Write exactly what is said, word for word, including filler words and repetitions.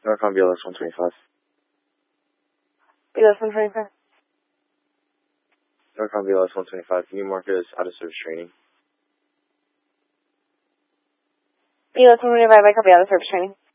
Norcom B L S one twenty-five. B L S one twenty-five. Norcom B L S one twenty-five, can you mark it as out of service training? B L S one twenty-five, I copy out of service training.